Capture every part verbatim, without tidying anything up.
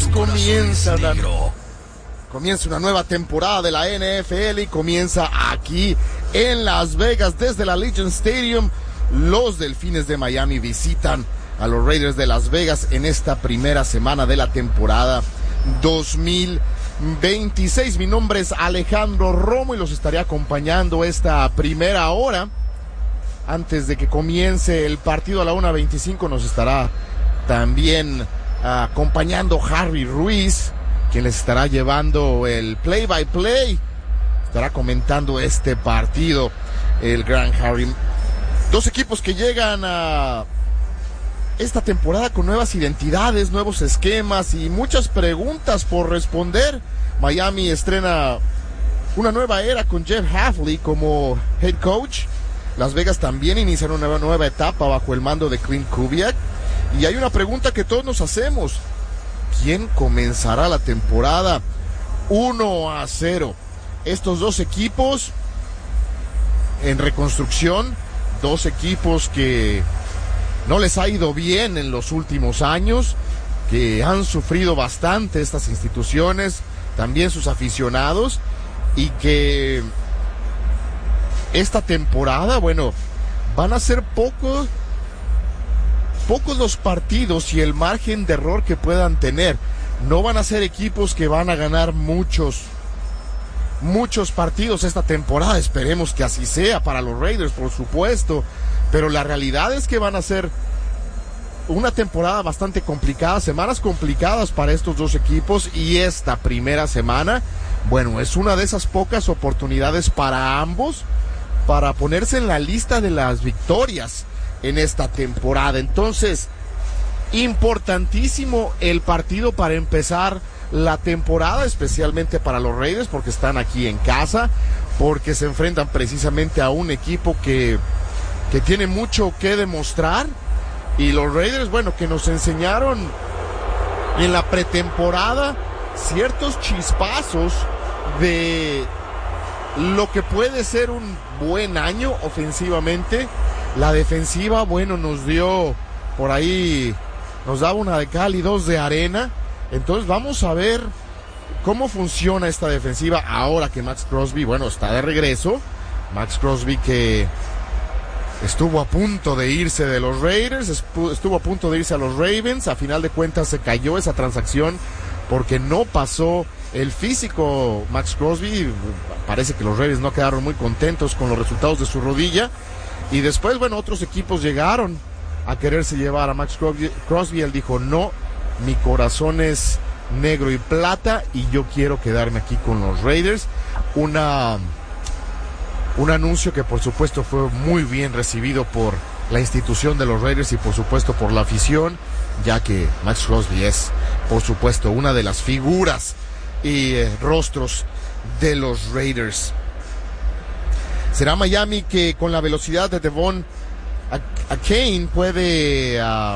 pues comienza una, comienza una nueva temporada de la N F L y comienza aquí en Las Vegas desde la Allegiant Stadium. Los Delfines de Miami visitan a los Raiders de Las Vegas en esta primera semana de la temporada dos mil veintiséis. Mi nombre es Alejandro Romo y los estaré acompañando esta primera hora. Antes de que comience el partido a la una veinticinco nos estará también uh, acompañando Harry Ruiz, quien les estará llevando el play by play, estará comentando este partido, el gran Harry. Dos equipos que llegan a esta temporada con nuevas identidades, nuevos esquemas y muchas preguntas por responder. Miami estrena una nueva era con Jeff Hafley como head coach. Las Vegas también inician una nueva, nueva etapa bajo el mando de Clint Kubiak. Y hay una pregunta que todos nos hacemos: ¿quién comenzará la temporada uno a cero? Estos dos equipos en reconstrucción, dos equipos que no les ha ido bien en los últimos años, que han sufrido bastante estas instituciones, también sus aficionados, y que esta temporada, bueno, van a ser pocos, pocos los partidos y el margen de error que puedan tener. No van a ser equipos que van a ganar muchos, muchos partidos esta temporada. Esperemos que así sea para los Raiders, por supuesto, pero la realidad es que van a ser una temporada bastante complicada, semanas complicadas para estos dos equipos, y esta primera semana, bueno, es una de esas pocas oportunidades para ambos para ponerse en la lista de las victorias en esta temporada. Entonces, importantísimo el partido para empezar la temporada, especialmente para los Raiders, porque están aquí en casa, porque se enfrentan precisamente a un equipo que, que tiene mucho que demostrar. Y los Raiders, bueno, que nos enseñaron en la pretemporada ciertos chispazos de lo que puede ser un buen año ofensivamente. La defensiva, bueno, nos dio por ahí, nos daba una de cal y dos de arena. Entonces vamos a ver cómo funciona esta defensiva ahora que Maxx Crosby, bueno, está de regreso. Maxx Crosby, que estuvo a punto de irse de los Raiders, estuvo a punto de irse a los Ravens. A final de cuentas se cayó esa transacción porque no pasó el físico Maxx Crosby. Parece que los Ravens no quedaron muy contentos con los resultados de su rodilla. Y después, bueno, otros equipos llegaron a quererse llevar a Maxx Crosby. Él dijo: no, mi corazón es negro y plata y yo quiero quedarme aquí con los Raiders. Una, un anuncio que por supuesto fue muy bien recibido por la institución de los Raiders y por supuesto por la afición, ya que Maxx Crosby es por supuesto una de las figuras y eh, rostros de los Raiders. Será Miami que con la velocidad de Devon Achane puede uh,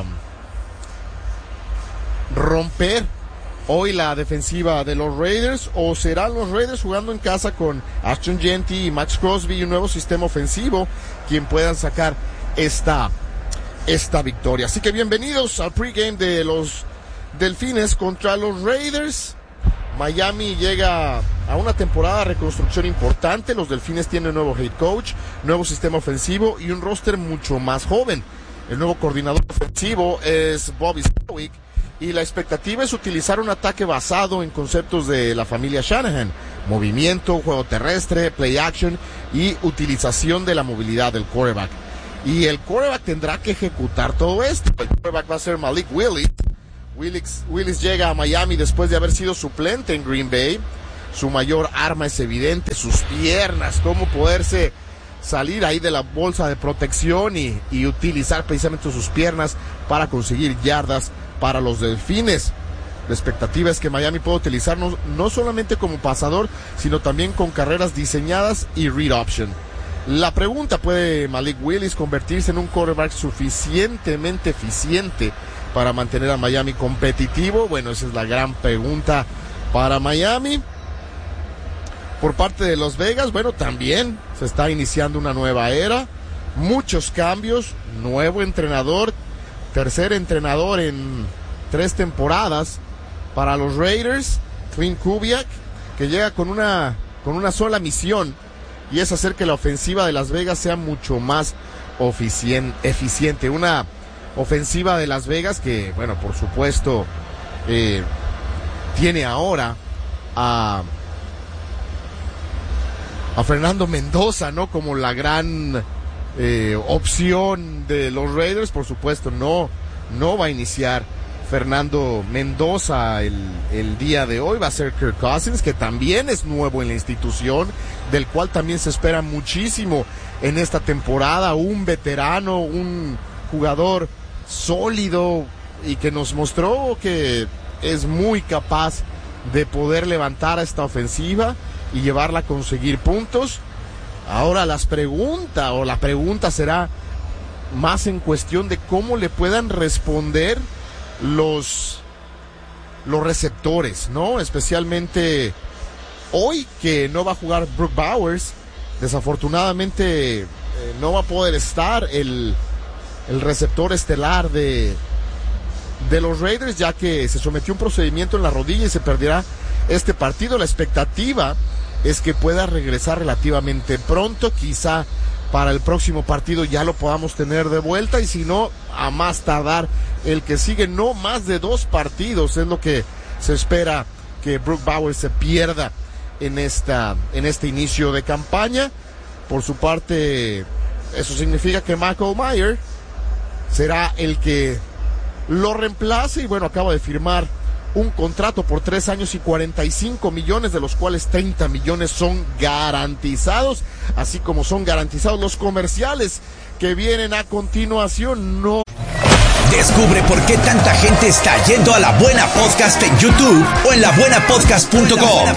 romper hoy la defensiva de los Raiders, o serán los Raiders jugando en casa con Ashton Jeanty y Maxx Crosby y un nuevo sistema ofensivo quien puedan sacar esta, esta victoria. Así que bienvenidos al pregame de los Delfines contra los Raiders. Miami llega a una temporada de reconstrucción importante. Los Delfines tienen un nuevo head coach, nuevo sistema ofensivo y un roster mucho más joven. El nuevo coordinador ofensivo es Bobby Slowick y la expectativa es utilizar un ataque basado en conceptos de la familia Shanahan: movimiento, juego terrestre, play action y utilización de la movilidad del quarterback. Y el quarterback tendrá que ejecutar todo esto. El quarterback va a ser Malik Willis. Willis, Willis llega a Miami después de haber sido suplente en Green Bay. Su mayor arma es evidente, sus piernas, cómo poderse salir ahí de la bolsa de protección y, y utilizar precisamente sus piernas para conseguir yardas para los Delfines. La expectativa es que Miami pueda utilizarnos no solamente como pasador, sino también con carreras diseñadas y read option. La pregunta: ¿puede Malik Willis convertirse en un quarterback suficientemente eficiente para mantener a Miami competitivo? Bueno, esa es la gran pregunta para Miami. Por parte de Las Vegas, bueno, también se está iniciando una nueva era, muchos cambios, nuevo entrenador, tercer entrenador en tres temporadas para los Raiders, Clint Kubiak, que llega con una, con una sola misión, y es hacer que la ofensiva de Las Vegas sea mucho más eficien, eficiente. Una ofensiva de Las Vegas que, bueno, por supuesto, eh, tiene ahora a, a Fernando Mendoza, ¿no? Como la gran eh, opción de los Raiders. Por supuesto, no, no va a iniciar Fernando Mendoza el, el día de hoy. Va a ser Kirk Cousins, que también es nuevo en la institución, del cual también se espera muchísimo en esta temporada. Un veterano, un jugador sólido y que nos mostró que es muy capaz de poder levantar a esta ofensiva y llevarla a conseguir puntos. Ahora las preguntas, o la pregunta será más en cuestión de cómo le puedan responder los, los receptores, ¿no? Especialmente hoy, que no va a jugar Brock Bowers. Desafortunadamente eh, no va a poder estar el, el receptor estelar de, de los Raiders, ya que se sometió a un procedimiento en la rodilla y se perderá este partido. La expectativa es que pueda regresar relativamente pronto, quizá para el próximo partido ya lo podamos tener de vuelta, y si no, a más tardar el que sigue. No más de dos partidos es lo que se espera que Brock Bowers se pierda en esta, en este inicio de campaña. Por su parte, eso significa que Michael Mayer será el que lo reemplace, y bueno, acaba de firmar un contrato por tres años y cuarenta y cinco millones, de los cuales treinta millones son garantizados, así como son garantizados los comerciales que vienen a continuación. No. Descubre por qué tanta gente está yendo a La Buena Podcast en YouTube o en la buena podcast punto com.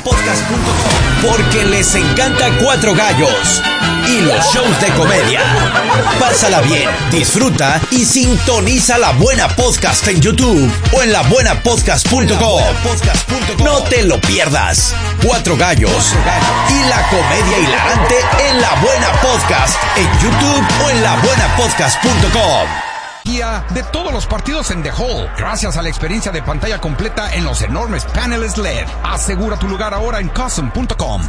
Porque les encanta Cuatro Gallos y los shows de comedia. Pásala bien, disfruta y sintoniza La Buena Podcast en YouTube o en la buena podcast punto com. No te lo pierdas. Cuatro Gallos y la comedia hilarante en La Buena Podcast en YouTube o en la buena podcast punto com. De todos los partidos en The Hall, gracias a la experiencia de pantalla completa en los enormes paneles L E D. Asegura tu lugar ahora en custom punto com.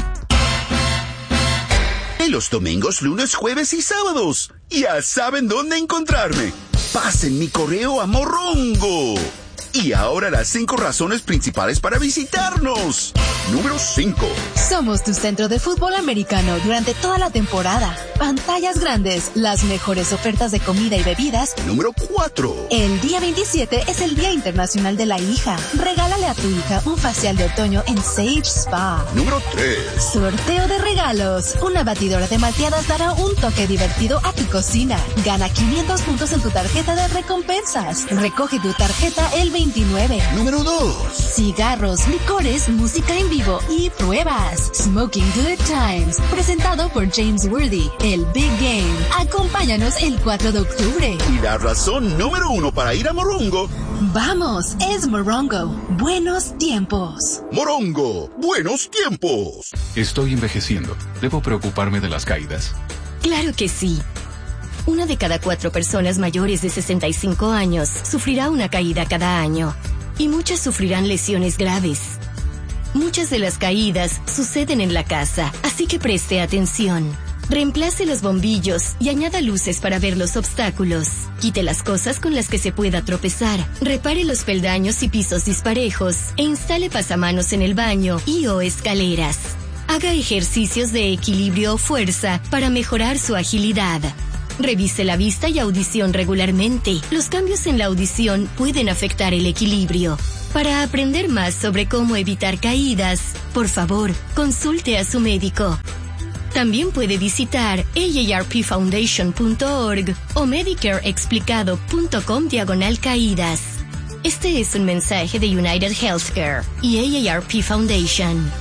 En los domingos, lunes, jueves y sábados, ya saben dónde encontrarme. Pasen mi correo a Morongo. Y ahora las cinco razones principales para visitarnos. Número cinco. Somos tu centro de fútbol americano durante toda la temporada. Pantallas grandes, las mejores ofertas de comida y bebidas. Número cuatro. El día veintisiete es el Día Internacional de la Hija. Regálale a tu hija un facial de otoño en Sage Spa. Número tres. Sorteo de regalos. Una batidora de malteadas dará un toque divertido a tu cocina. Gana quinientos puntos en tu tarjeta de recompensas. Recoge tu tarjeta el veintinueve. Número dos. Cigarros, licores, música en vivo y pruebas. Smoking Good Times. Presentado por James Worthy. El Big Game. Acompáñanos el cuatro de octubre. Y la razón número uno para ir a Morongo. Vamos, es Morongo. Buenos tiempos. Morongo, buenos tiempos. Estoy envejeciendo. ¿Debo preocuparme de las caídas? Claro que sí. Una de cada cuatro personas mayores de sesenta y cinco años sufrirá una caída cada año. Y muchas sufrirán lesiones graves. Muchas de las caídas suceden en la casa, así que preste atención. Reemplace los bombillos y añada luces para ver los obstáculos. Quite las cosas con las que se pueda tropezar. Repare los peldaños y pisos disparejos e instale pasamanos en el baño y o escaleras. Haga ejercicios de equilibrio o fuerza para mejorar su agilidad. Revise la vista y audición regularmente. Los cambios en la audición pueden afectar el equilibrio. Para aprender más sobre cómo evitar caídas, por favor, consulte a su médico. También puede visitar A A R P foundation punto org o medicareexplicado punto com diagonal caídas. Este es un mensaje de United Healthcare y A A R P Foundation.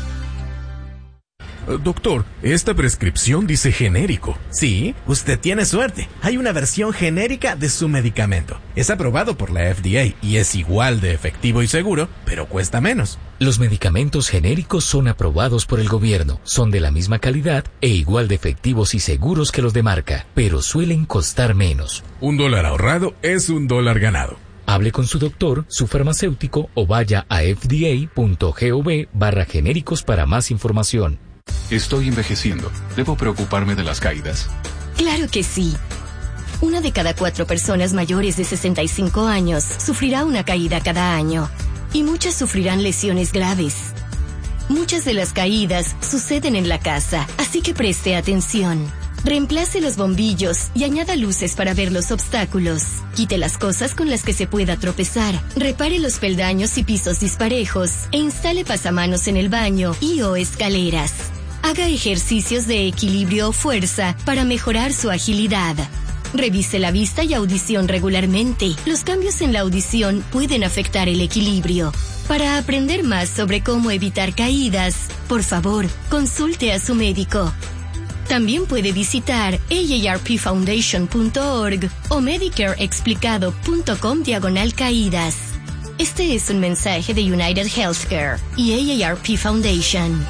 Doctor, esta prescripción dice genérico. Sí, usted tiene suerte. Hay una versión genérica de su medicamento. Es aprobado por la F D A y es igual de efectivo y seguro, pero cuesta menos. Los medicamentos genéricos son aprobados por el gobierno, son de la misma calidad e igual de efectivos y seguros que los de marca, pero suelen costar menos. Un dólar ahorrado es un dólar ganado. Hable con su doctor, su farmacéutico o vaya a f d a punto gov barra genéricos para más información. Estoy envejeciendo. ¿Debo preocuparme de las caídas? Claro que sí. Una de cada cuatro personas mayores de sesenta y cinco años sufrirá una caída cada año. Y muchas sufrirán lesiones graves. Muchas de las caídas suceden en la casa, así que preste atención. Reemplace los bombillos y añada luces para ver los obstáculos. Quite las cosas con las que se pueda tropezar. Repare los peldaños y pisos disparejos e instale pasamanos en el baño y o escaleras. Haga ejercicios de equilibrio o fuerza para mejorar su agilidad. Revise la vista y audición regularmente. Los cambios en la audición pueden afectar el equilibrio. Para aprender más sobre cómo evitar caídas, por favor, consulte a su médico. También puede visitar a a r p foundation punto org o medicareexplicado punto com diagonal caídas. Este es un mensaje de United Healthcare y A A R P Foundation.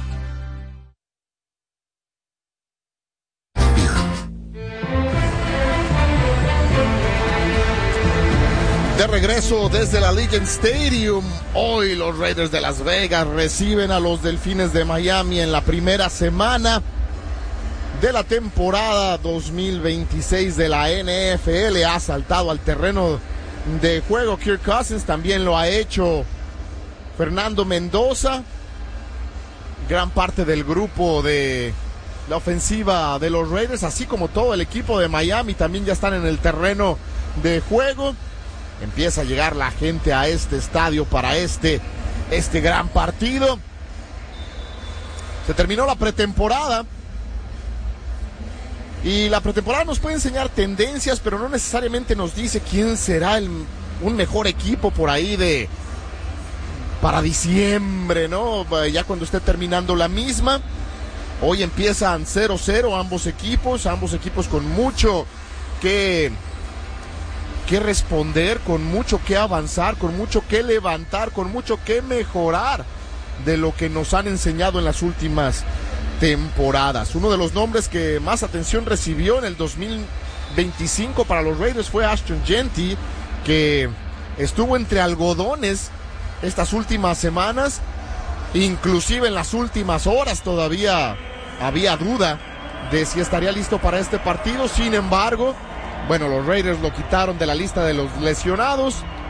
De regreso desde la Allegiant Stadium, hoy los Raiders de Las Vegas reciben a los Delfines de Miami en la primera semana de la temporada dos mil veintiséis de la N F L. Ha saltado al terreno de juego Kirk Cousins, también lo ha hecho Fernando Mendoza. Gran parte del grupo de la ofensiva de los Raiders, así como todo el equipo de Miami, también ya están en el terreno de juego. Empieza a llegar la gente a este estadio para este, este gran partido. Se terminó la pretemporada. Y la pretemporada nos puede enseñar tendencias, pero no necesariamente nos dice quién será el, un mejor equipo por ahí de para diciembre, ¿no? Ya cuando esté terminando la misma. Hoy empiezan cero cero ambos equipos, ambos equipos con mucho que... que responder, con mucho que avanzar, con mucho que levantar, con mucho que mejorar de lo que nos han enseñado en las últimas temporadas. Uno de los nombres que más atención recibió en el dos mil veinticinco para los Raiders fue Ashton Jeanty, que estuvo entre algodones estas últimas semanas, inclusive en las últimas horas todavía había duda de si estaría listo para este partido. Sin embargo, bueno, los Raiders lo quitaron de la lista de los lesionados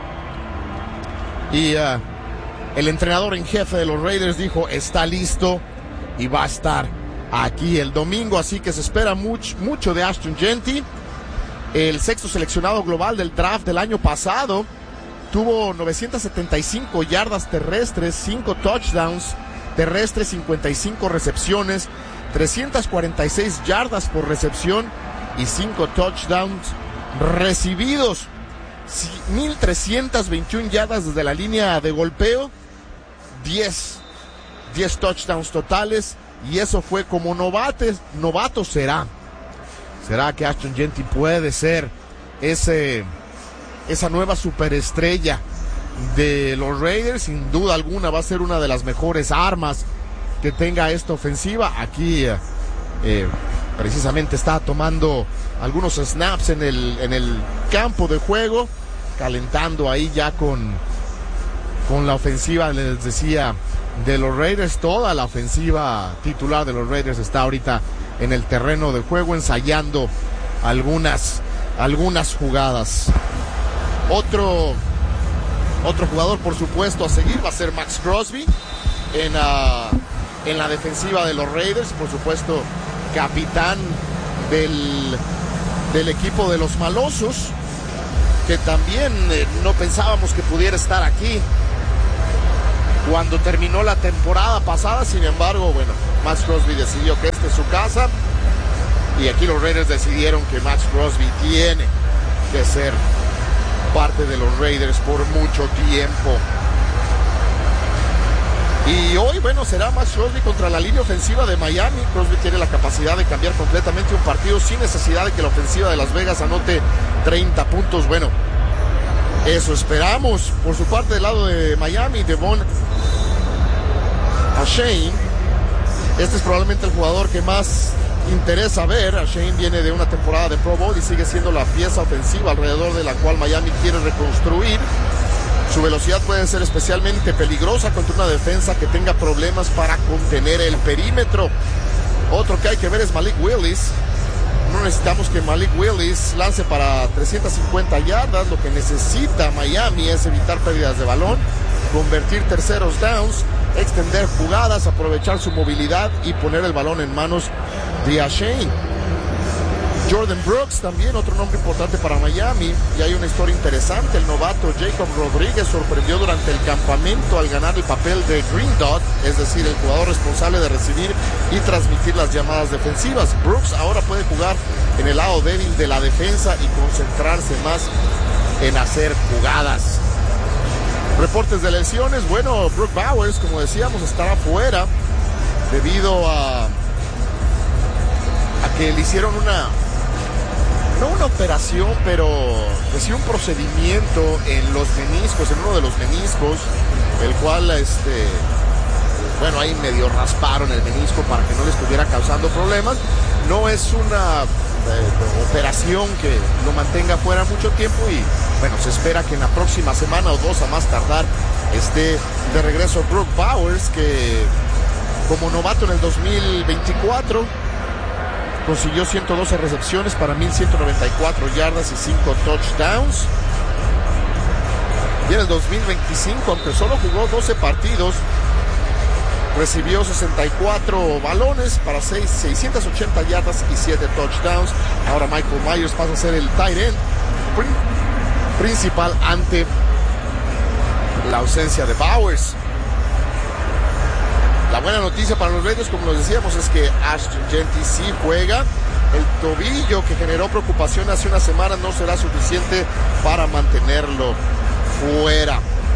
y uh, el entrenador en jefe de los Raiders dijo está listo y va a estar aquí el domingo, así que se espera mucho, mucho de Ashton Jeanty. El sexto seleccionado global del draft del año pasado tuvo novecientas setenta y cinco yardas terrestres, cinco touchdowns terrestres, cincuenta y cinco recepciones, trescientas cuarenta y seis yardas por recepción y cinco touchdowns recibidos, mil trescientas veintiuna yardas desde la línea de golpeo, diez, diez touchdowns totales, y eso fue como novates, novato será. ¿Será que Ashton Jeanty puede ser ese, esa nueva superestrella de los Raiders? Sin duda alguna va a ser una de las mejores armas que tenga esta ofensiva. Aquí eh, eh, precisamente está tomando algunos snaps en el, en el campo de juego, calentando ahí ya con, con la ofensiva, les decía, de los Raiders. Toda la ofensiva titular de los Raiders está ahorita en el terreno de juego ensayando algunas, algunas jugadas. Otro, otro jugador, por supuesto, a seguir va a ser Maxx Crosby en, uh, en la defensiva de los Raiders, por supuesto, capitán del, del equipo de los malosos, que también eh, no pensábamos que pudiera estar aquí cuando terminó la temporada pasada. Sin embargo, bueno, Maxx Crosby decidió que esta es su casa, y aquí los Raiders decidieron que Maxx Crosby tiene que ser parte de los Raiders por mucho tiempo. Y hoy, bueno, será Maxx Crosby contra la línea ofensiva de Miami. Crosby tiene la capacidad de cambiar completamente un partido sin necesidad de que la ofensiva de Las Vegas anote treinta puntos. Bueno, eso esperamos. Por su parte, del lado de Miami, Devon Achane, este es probablemente el jugador que más interesa ver. Shane viene de una temporada de Pro Bowl y sigue siendo la pieza ofensiva alrededor de la cual Miami quiere reconstruir. Su velocidad puede ser especialmente peligrosa contra una defensa que tenga problemas para contener el perímetro. Otro que hay que ver es Malik Willis. No necesitamos que Malik Willis lance para trescientas cincuenta yardas. Lo que necesita Miami es evitar pérdidas de balón, convertir terceros downs, extender jugadas, aprovechar su movilidad y poner el balón en manos de Ashane. Jordan Brooks, también otro nombre importante para Miami. Y hay una historia interesante. El novato Jacob Rodríguez sorprendió durante el campamento al ganar el papel de Green Dot, es decir, el jugador responsable de recibir y transmitir las llamadas defensivas. Brooks ahora puede jugar en el lado débil de la defensa y concentrarse más en hacer jugadas. Reportes de lesiones. Bueno, Brock Bowers, como decíamos, estará fuera debido a, a que le hicieron una... no una operación, pero pues sí un procedimiento en los meniscos, en uno de los meniscos, el cual, este, bueno, ahí medio rasparon el menisco para que no le estuviera causando problemas. No es una eh, operación que lo mantenga fuera mucho tiempo y, bueno, se espera que en la próxima semana o dos a más tardar esté de regreso Brock Bowers, que como novato en el dos mil veinticuatro consiguió ciento doce recepciones para mil ciento noventa y cuatro yardas y cinco touchdowns. Y en el dos mil veinticinco, aunque solo jugó doce partidos, recibió sesenta y cuatro balones para seiscientas ochenta yardas y siete touchdowns. Ahora Michael Myers pasa a ser el tight end principal ante la ausencia de Bowers. La buena noticia para los Raiders, como les decíamos, es que Ashton Jeanty sí juega. El tobillo que generó preocupación hace una semana no será suficiente para mantenerlo fuera.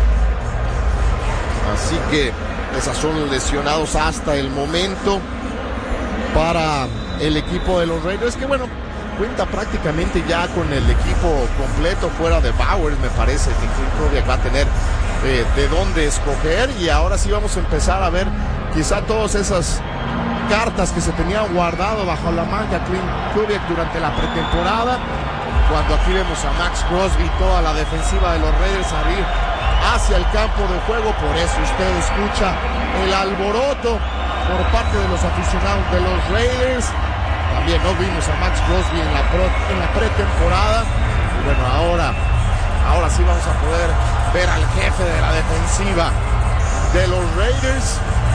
Así que esas son lesionados hasta el momento para el equipo de los Raiders, que bueno, cuenta prácticamente ya con el equipo completo fuera de Bowers. Me parece que Clint Kubiak va a tener eh, de dónde escoger, y ahora sí vamos a empezar a ver quizá todas esas cartas que se tenían guardado bajo la manga Clint Kubiak durante la pretemporada, cuando aquí vemos a Max Crosby y toda la defensiva de los Raiders abrir hacia el campo de juego. Por eso usted escucha el alboroto por parte de los aficionados de los Raiders. También no vimos a Max Crosby en la, pro, en la pretemporada. Y bueno, ahora, ahora sí vamos a poder ver al jefe de la defensiva de los Raiders.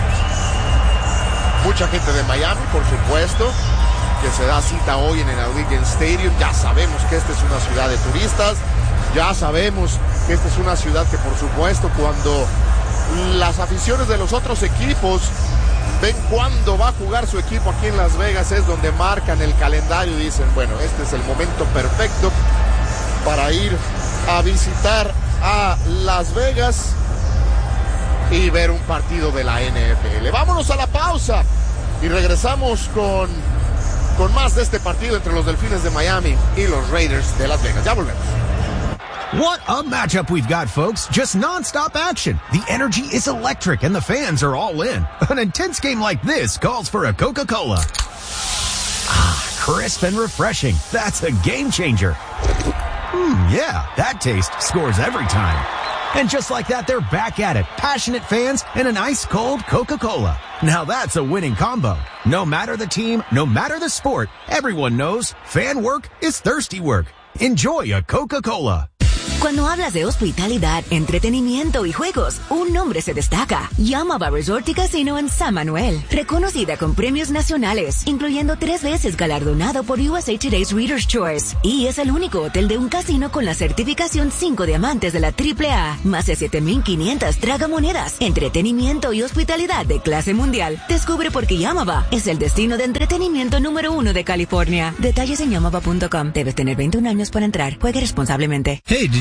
Mucha gente de Miami, por supuesto, que se da cita hoy en el Allegiant Stadium. Ya sabemos que esta es una ciudad de turistas. Ya sabemos que esta es una ciudad que, por supuesto, cuando las aficiones de los otros equipos ven cuándo va a jugar su equipo aquí en Las Vegas, es donde marcan el calendario y dicen, bueno, este es el momento perfecto para ir a visitar a Las Vegas y ver un partido de la N F L. Vámonos a la pausa y regresamos con, con más de este partido entre los Delfines de Miami y los Raiders de Las Vegas. Ya volvemos. What a matchup we've got, folks. Just non-stop action. The energy is electric and the fans are all in. An intense game like this calls for a Coca-Cola. Ah, crisp and refreshing. That's a game changer. Hmm, yeah, that taste scores every time. And just like that, they're back at it. Passionate fans and an ice-cold Coca-Cola. Now that's a winning combo. No matter the team, no matter the sport, everyone knows fan work is thirsty work. Enjoy a Coca-Cola. Cuando hablas de hospitalidad, entretenimiento y juegos, un nombre se destaca. Yamava Resort y Casino en San Manuel. Reconocida con premios nacionales, incluyendo tres veces galardonado por U S A Today's Reader's Choice. Y es el único hotel de un casino con la certificación cinco diamantes de la triple A. Más de siete mil quinientas tragamonedas. Entretenimiento y hospitalidad de clase mundial. Descubre por qué Yamava es el destino de entretenimiento número uno de California. Detalles en yamava punto com. Debes tener veintiún años para entrar. Juegue responsablemente. Hey, did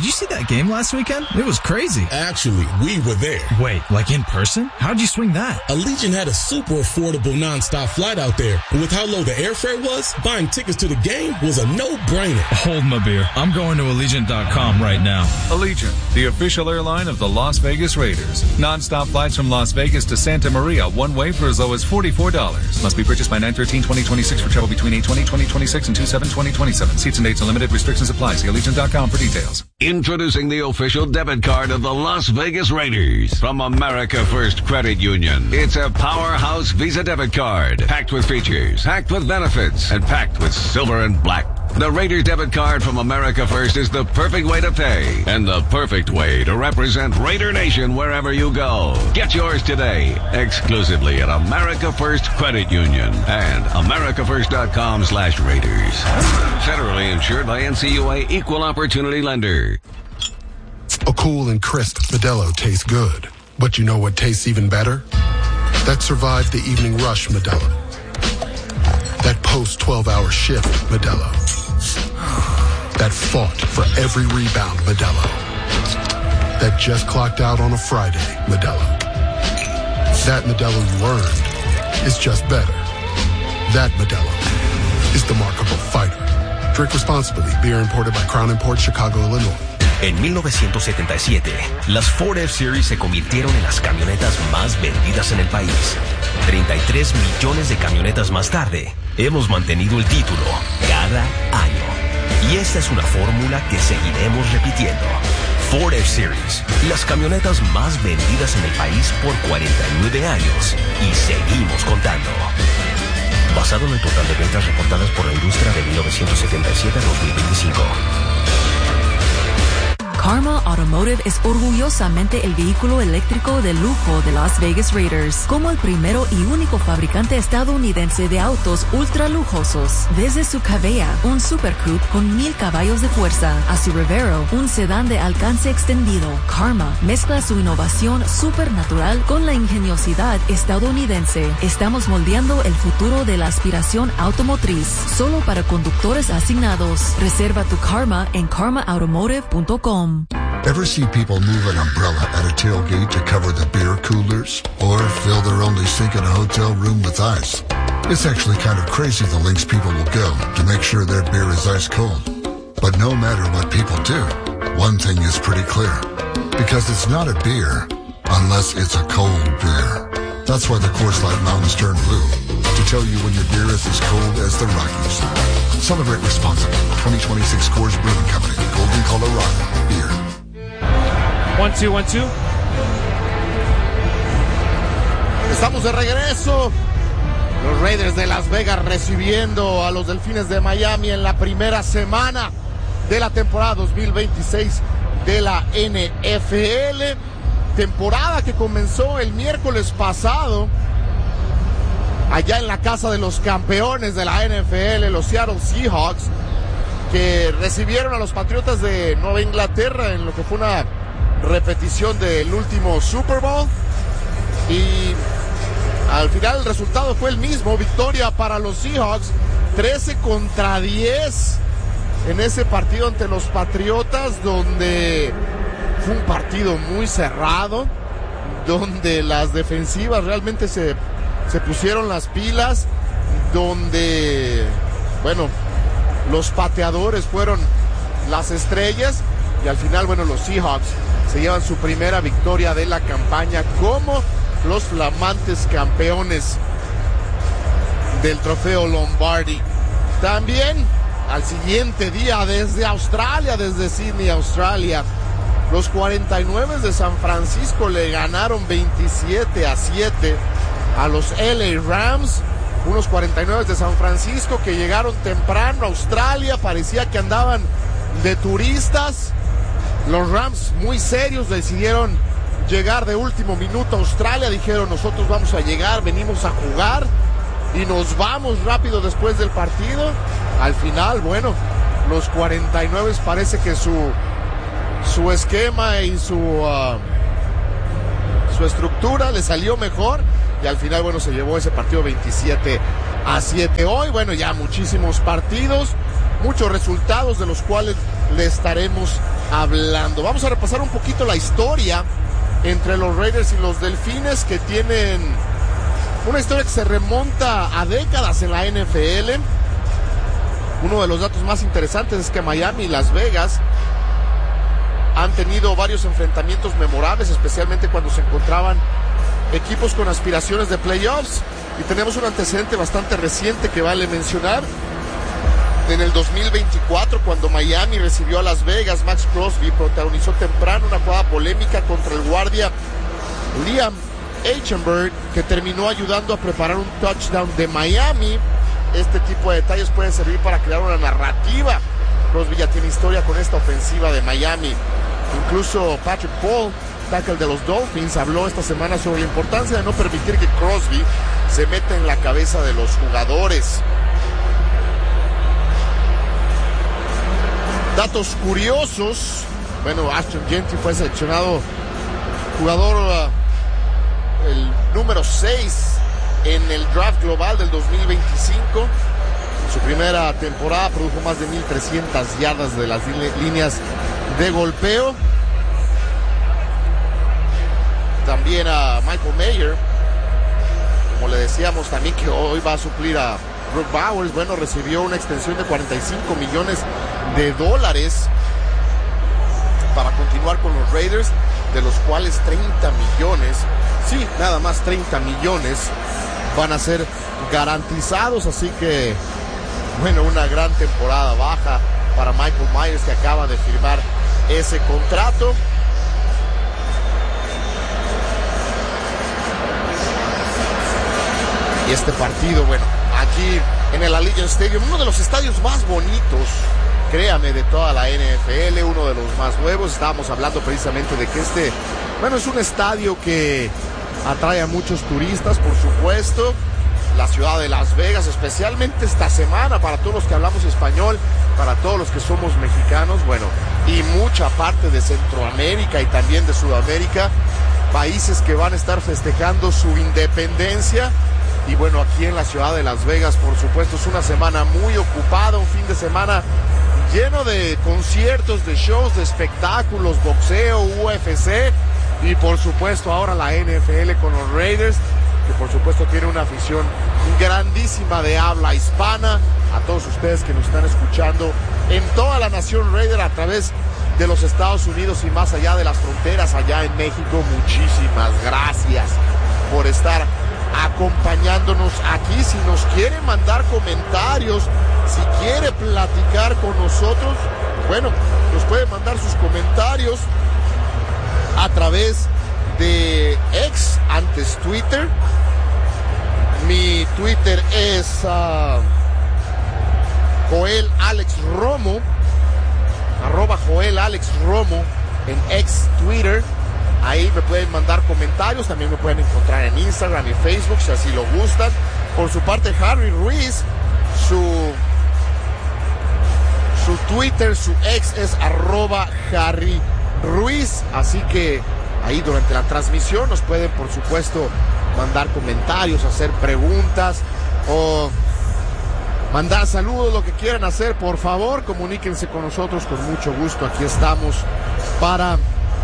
Did you see that game last weekend? It was crazy. Actually, we were there. Wait, like in person? How'd you swing that? Allegiant had a super affordable nonstop flight out there. And with how low the airfare was, buying tickets to the game was a no-brainer. Hold my beer. I'm going to Allegiant dot com right now. Allegiant, the official airline of the Las Vegas Raiders. Nonstop flights from Las Vegas to Santa Maria, one way for as low as forty-four dollars. Must be purchased by nine thirteen twenty twenty-six for travel between eight twenty twenty twenty-six and two seven twenty twenty-seven. Seats and dates and limited restrictions apply. See Allegiant dot com for details. Introducing the official debit card of the Las Vegas Raiders from America First Credit Union. It's a powerhouse Visa debit card, packed with features, packed with benefits, and packed with silver and black. The Raiders debit card from America First is the perfect way to pay and the perfect way to represent Raider Nation wherever you go. Get yours today, exclusively at America First Credit Union and America First dot com slash Raiders. Federally insured by N C U A Equal Opportunity Lender. A cool and crisp Modelo tastes good. But you know what tastes even better? That survived the evening rush Modelo. That post twelve hour shift Modelo. That fought for every rebound Modelo. That just clocked out on a Friday Modelo. That Modelo you earned is just better. That Modelo is the markable fighter. Drink responsibly. Beer imported by Crown Imports, Chicago, Illinois. En mil novecientos setenta y siete, las Ford F-Series se convirtieron en las camionetas más vendidas en el país. treinta y tres millones de camionetas más tarde, hemos mantenido el título cada año. Y esta es una fórmula que seguiremos repitiendo. Ford F-Series, las camionetas más vendidas en el país por cuarenta y nueve años. Y seguimos contando. Basado en el total de ventas reportadas por la industria de mil novecientos setenta y siete a dos mil veinticinco. Karma Automotive es orgullosamente el vehículo eléctrico de lujo de Las Vegas Raiders, como el primero y único fabricante estadounidense de autos ultra lujosos. Desde su Cavea, un Super Coupe con mil caballos de fuerza, a su Revero, un sedán de alcance extendido, Karma mezcla su innovación supernatural con la ingeniosidad estadounidense. Estamos moldeando el futuro de la aspiración automotriz, solo para conductores asignados. Reserva tu Karma en karma automotive punto com. Ever see people move an umbrella at a tailgate to cover the beer coolers? Or fill their only sink in a hotel room with ice? It's actually kind of crazy the lengths people will go to make sure their beer is ice cold. But no matter what people do, one thing is pretty clear. Because it's not a beer unless it's a cold beer. That's why the Coors Light Mountains turn blue. To tell you when your beer is as cold as the Rockies. Celebrate responsibly. twenty twenty-six Coors Brewing Company. Golden, Colorado. Beer. One, two, one, two. Estamos de regreso. Los Raiders de Las Vegas recibiendo a los Delfines de Miami en la primera semana de la temporada dos mil veintiséis de la N F L. Temporada que comenzó el miércoles pasado allá en la casa de los campeones de la N F L, los Seattle Seahawks, que recibieron a los Patriotas de Nueva Inglaterra en lo que fue una repetición del último Super Bowl. Y al final el resultado fue el mismo, victoria para los Seahawks, trece contra diez en ese partido ante los Patriotas, donde fue un partido muy cerrado, donde las defensivas realmente se, se pusieron las pilas, donde, bueno, los pateadores fueron las estrellas y al final, bueno, los Seahawks se llevan su primera victoria de la campaña como los flamantes campeones del trofeo Lombardi. También al siguiente día desde Australia, desde Sydney, Australia, los cuarenta y nueve de San Francisco le ganaron veintisiete a siete a los L A Rams. Unos cuarenta y nueve de San Francisco que llegaron temprano a Australia, parecía que andaban de turistas. Los Rams, muy serios, decidieron llegar de último minuto a Australia. Dijeron, nosotros vamos a llegar, venimos a jugar y nos vamos rápido después del partido. Al final, bueno, los cuarenta y nueve parece que su, su esquema y su, uh, su estructura le salió mejor. Y al final, bueno, se llevó ese partido veintisiete a siete. Hoy, bueno, ya muchísimos partidos, muchos resultados de los cuales le estaremos hablando. Vamos a repasar un poquito la historia entre los Raiders y los Delfines, que tienen una historia que se remonta a décadas en la N F L. Uno de los datos más interesantes es que Miami y Las Vegas han tenido varios enfrentamientos memorables, especialmente cuando se encontraban equipos con aspiraciones de playoffs. Y tenemos un antecedente bastante reciente que vale mencionar. En el dos mil veinticuatro, cuando Miami recibió a Las Vegas, Max Crosby protagonizó temprano una jugada polémica contra el guardia Liam Eichenberg, que terminó ayudando a preparar un touchdown de Miami. Este tipo de detalles pueden servir para crear una narrativa. Crosby ya tiene historia con esta ofensiva de Miami. Incluso Patrick Paul, tackle de los Dolphins, habló esta semana sobre la importancia de no permitir que Crosby se meta en la cabeza de los jugadores. Datos curiosos. Bueno, Ashton Jeanty fue seleccionado jugador uh, el número seis en el draft global del dos mil veinticinco. En su primera temporada produjo más de mil trescientas yardas de las líneas de golpeo. También a Michael Mayer, como le decíamos, también que hoy va a suplir a Brock Bowers. Bueno, recibió una extensión de cuarenta y cinco millones de dólares para continuar con los Raiders, de los cuales treinta millones, sí, nada más treinta millones van a ser garantizados. Así que, bueno, una gran temporada baja para Michael Myers, que acaba de firmar ese contrato. Y este partido, bueno, aquí en el Allegiant Stadium, uno de los estadios más bonitos, créame, de toda la N F L, uno de los más nuevos. Estábamos hablando precisamente de que este, bueno, es un estadio que atrae a muchos turistas, por supuesto. La ciudad de Las Vegas, especialmente esta semana, para todos los que hablamos español, para todos los que somos mexicanos, bueno, y mucha parte de Centroamérica y también de Sudamérica, países que van a estar festejando su independencia. Y bueno, aquí en la ciudad de Las Vegas, por supuesto, es una semana muy ocupada, un fin de semana lleno de conciertos, de shows, de espectáculos, boxeo, U F C y por supuesto ahora la N F L con los Raiders, que por supuesto tiene una afición grandísima de habla hispana. A todos ustedes que nos están escuchando en toda la nación Raider a través de los Estados Unidos y más allá de las fronteras, allá en México, muchísimas gracias por estar acompañándonos aquí. Si nos quiere mandar comentarios, si quiere platicar con nosotros, bueno, nos puede mandar sus comentarios a través de X, antes Twitter. Mi Twitter es uh, Joel Alex Romo, arroba Joel Alex Romo en X Twitter. Ahí me pueden mandar comentarios, también me pueden encontrar en Instagram y Facebook si así lo gustan. Por su parte, Harry Ruiz, su, su Twitter, su ex es arroba Harry Ruiz. Así que ahí durante la transmisión nos pueden, por supuesto, mandar comentarios, hacer preguntas o mandar saludos, lo que quieran hacer. Por favor, comuníquense con nosotros con mucho gusto. Aquí estamos para...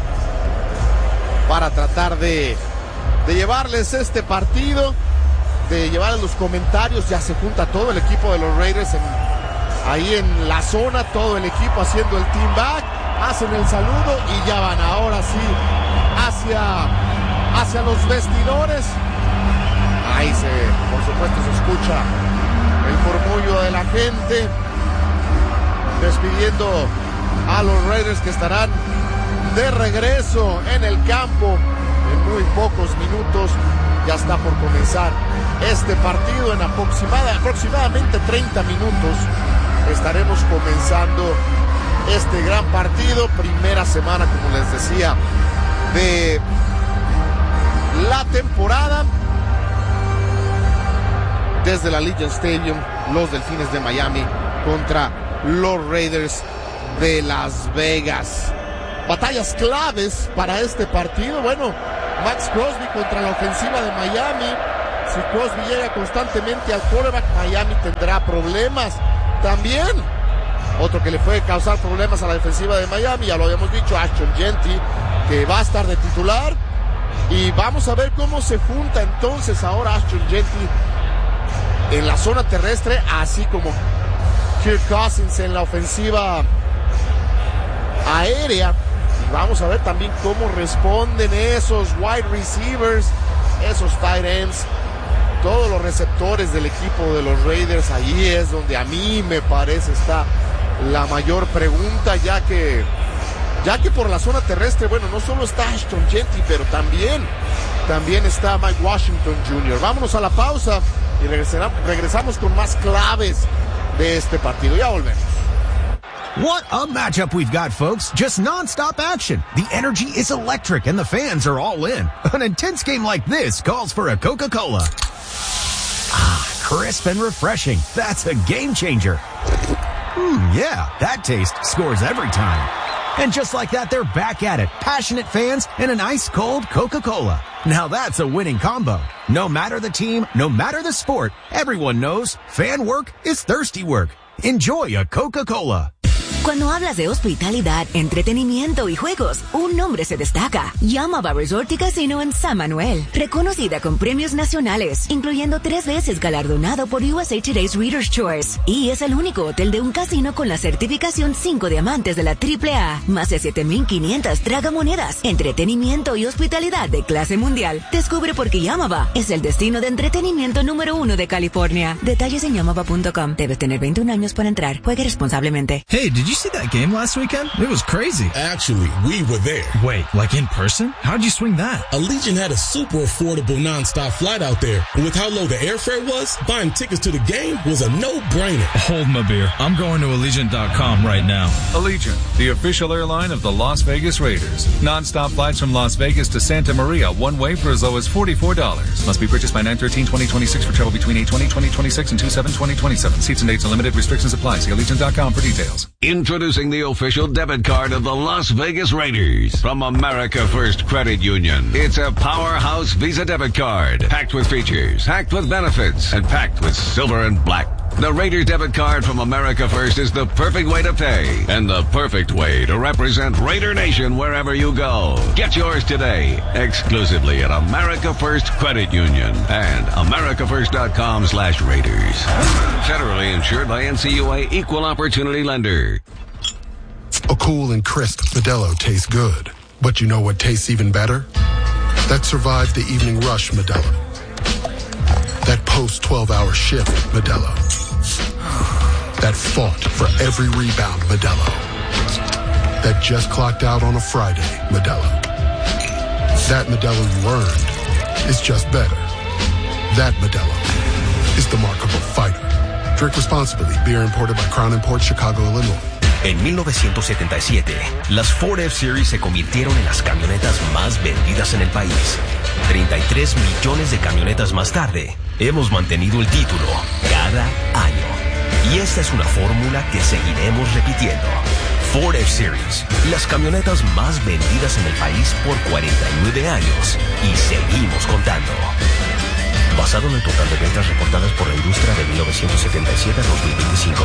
para tratar de, de llevarles este partido, de llevarles los comentarios. Ya se junta todo el equipo de los Raiders en, ahí en la zona, todo el equipo haciendo el team back, hacen el saludo y ya van ahora sí hacia, hacia los vestidores. Ahí se, por supuesto, se escucha el murmullo de la gente despidiendo a los Raiders, que estarán de regreso en el campo en muy pocos minutos. Ya está por comenzar este partido. En aproximada, aproximadamente treinta minutos estaremos comenzando este gran partido. Primera semana, como les decía, de la temporada. Desde el Allegiant Stadium, los Delfines de Miami contra los Raiders de Las Vegas. Batallas claves para este partido. Bueno, Max Crosby contra la ofensiva de Miami. Si Crosby llega constantemente al quarterback, Miami tendrá problemas. También Otro que le puede causar problemas a la defensiva de Miami, ya lo habíamos dicho, Ashton Jeanty, que va a estar de titular. Y vamos a ver cómo se junta entonces ahora Ashton Jeanty en la zona terrestre, así como Kirk Cousins en la ofensiva aérea. Y vamos a ver también cómo responden esos wide receivers, esos tight ends, todos los receptores del equipo de los Raiders. Ahí es donde a mí me parece está la mayor pregunta, ya que ya que por la zona terrestre, bueno, no solo está Ashton Jeanty, pero también también está Mike Washington junior Vámonos a la pausa y regresamos con más claves de este partido. Ya volvemos. What a matchup we've got, folks. Just non-stop action. The energy is electric and the fans are all in. An intense game like this calls for a Coca-Cola. Ah, crisp and refreshing. That's a game changer. Hmm, yeah, that taste scores every time. And just like that, they're back at it. Passionate fans and an ice-cold Coca-Cola. Now that's a winning combo. No matter the team, no matter the sport, everyone knows fan work is thirsty work. Enjoy a Coca-Cola. Cuando hablas de hospitalidad, entretenimiento y juegos, un nombre se destaca. Yamava Resort y Casino en San Manuel. Reconocida con premios nacionales, incluyendo tres veces galardonado por U S A Today's Reader's Choice. Y es el único hotel de un casino con la certificación cinco diamantes de la triple A. Más de siete mil quinientas tragamonedas, entretenimiento y hospitalidad de clase mundial. Descubre por qué Yamava es el destino de entretenimiento número uno de California. Detalles en yamava punto com. Debes tener veintiún años para entrar. Juegue responsablemente. Hey, did you see that game last weekend? It was crazy. Actually, we were there. Wait, like in person? How'd you swing that? Allegiant had a super affordable nonstop flight out there. And with how low the airfare was, buying tickets to the game was a no-brainer. Hold my beer. I'm going to Allegiant dot com right now. Allegiant, the official airline of the Las Vegas Raiders. Nonstop flights from Las Vegas to Santa Maria, one way for as low as forty-four dollars. Must be purchased by nine thirteen twenty twenty-six for travel between eight twenty twenty twenty-six and two seven twenty twenty-seven. Seats and dates are limited. Restrictions apply. See Allegiant dot com for details. Introducing the official debit card of the Las Vegas Raiders from America First Credit Union. It's a powerhouse Visa debit card, packed with features, packed with benefits, and packed with silver and black. The Raiders debit card from America First is the perfect way to pay and the perfect way to represent Raider Nation wherever you go. Get yours today, exclusively at America First Credit Union and america first dot com slash Raiders. Federally insured by N C U A Equal Opportunity Lender. A cool and crisp Modelo tastes good. But you know what tastes even better? That survived the evening rush Modelo. That post twelve hour shift Modelo. That fought for every rebound Modelo. That just clocked out on a Friday Modelo. That Modelo you earned is just better. That Modelo is the mark of a fighter. Drink responsibly. Beer imported by Crown Imports, Chicago, Illinois. En mil novecientos setenta y siete, las Ford F-Series se convirtieron en las camionetas más vendidas en el país. treinta y tres millones de camionetas más tarde, hemos mantenido el título cada año. Y esta es una fórmula que seguiremos repitiendo. Ford F-Series, las camionetas más vendidas en el país por cuarenta y nueve años. Y seguimos contando. Basado en el total de ventas reportadas por la industria de mil novecientos setenta y siete a dos mil veinticinco.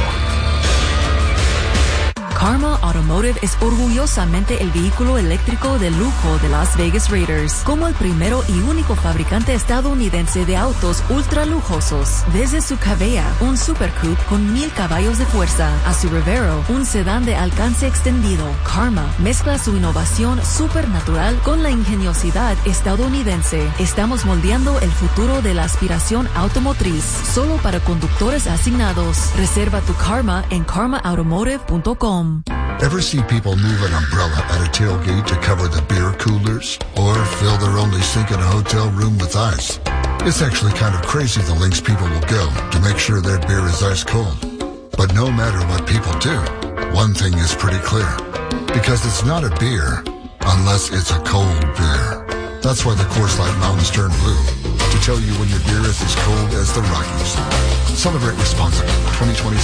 Karma Automotive es orgullosamente el vehículo eléctrico de lujo de Las Vegas Raiders, como el primero y único fabricante estadounidense de autos ultra lujosos. Desde su Cavea, un Super Coupe con mil caballos de fuerza, a su Revero, un sedán de alcance extendido, Karma mezcla su innovación supernatural con la ingeniosidad estadounidense. Estamos moldeando el futuro de la aspiración automotriz, solo para conductores asignados. Reserva tu Karma en karma automotive punto com. Ever see people move an umbrella at a tailgate to cover the beer coolers? Or fill their only sink in a hotel room with ice? It's actually kind of crazy the lengths people will go to make sure their beer is ice cold. But no matter what people do, one thing is pretty clear. Because it's not a beer unless it's a cold beer. That's why the Coors Light Mountains turn blue. To tell you when your beer is as cold as the Rockies. Celebrate responsibly. twenty twenty